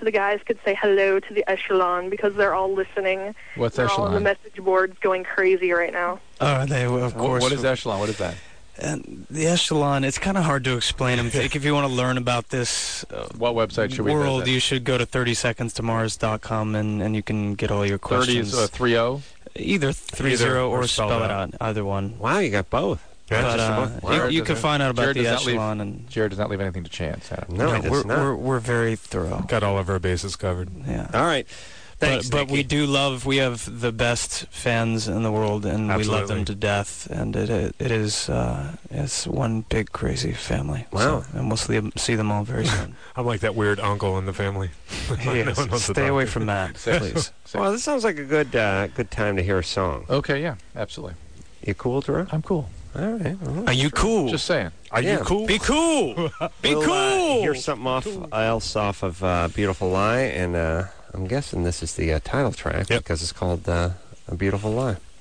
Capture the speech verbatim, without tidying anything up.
of the guys could say hello to the Echelon because they're all listening. What's they're Echelon? all on the message boards going crazy right now. Oh, they of course. What is Echelon? What is that? And the Echelon, it's kind of hard to explain. I think if you want to learn about this uh, what website should we world, visit? you should go to thirty seconds to mars dot com and, and you can get all your questions. thirty is uh, three oh? Either three zero or, or spell, spell it out. out, either one. Wow, you got both. Yeah, but, uh, you, you can find out about Jared the Leave, Echelon. and Jared does not leave anything to chance. Adam. No, no he does we're, not. We're, we're very thorough. Got all of our bases covered. Yeah. All right. Thanks, but, but we do love, we have the best fans in the world, and Absolutely. we love them to death, and it it, it is uh, it's one big crazy family. Wow. So, and we'll see them, see them all very soon. I'm like that weird uncle in the family. Yes, no stay away from that, please. Well, this sounds like a good uh, good time to hear a song. Okay, yeah, absolutely. You cool, Drew? I'm cool. All right. Well, Are you cool? Just saying. Are Yeah. you cool? Be cool! Be we'll, cool! Uh, hear something off else off of uh, Beautiful Lie, and uh, I'm guessing this is the uh, title track yep. because it's called uh, A Beautiful Lie.